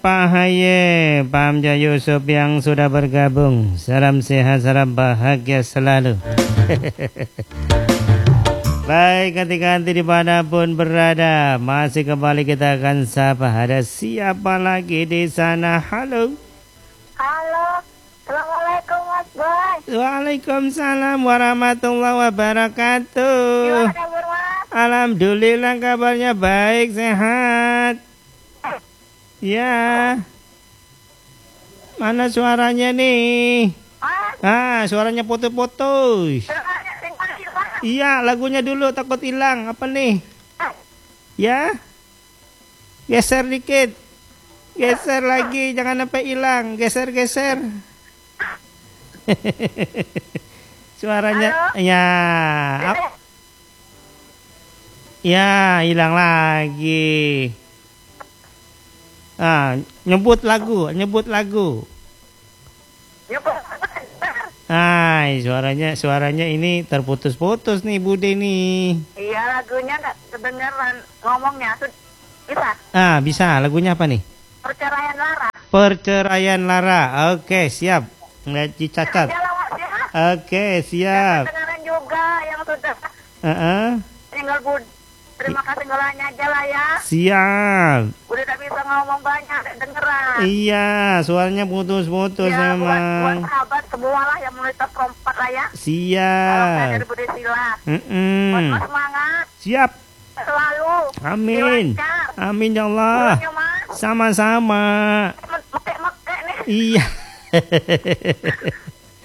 Pak Haye, Pak Hamzah Yusuf yang sudah bergabung. Salam sehat, salam bahagia selalu. Baik, ganti-ganti dimanapun berada, masih kembali kita akan sapa. Ada siapa lagi di sana? Halo. Halo, Assalamualaikum Mas Boy. Waalaikumsalam warahmatullahi wabarakatuh. Gimana kabar Mas? Alhamdulillah kabarnya baik, sehat. Ya. Mana suaranya nih? Mas, Suaranya putus-putus. suaranya tinggal hilang. Iya, lagunya dulu takut hilang. Apa nih? Ya. Geser dikit. Geser lagi, jangan sampai hilang. Geser-geser. Suaranya ya. Ya, hilang lagi. Nyebut lagu. Suaranya ini terputus-putus nih Bude nih. Iya, lagunya nggak kedengeran ngomongnya. Bisa? Bisa. Lagunya apa nih? Perceraian Lara. Perceraian Lara. Oke, siap. Nggak dicatat. Jalan Mas ya. Oke, siap. Dengerin juga yang sudah tinggal Bud. Terima kasih golanya aja lah ya. Siap. Udah tak bisa ngomong banyak, dengeran. Iya, suaranya putus-putus Ya, buat memang. sahabat semua lah yang monitor kompak lah ya. Salam Siap. dari Budi Sila. Buat Mas semangat Siap. selalu. Amin. Dilancar. Amin ya Allah. Bulannya, Mas. Sama-sama. Mekek-mekek nih. Iya.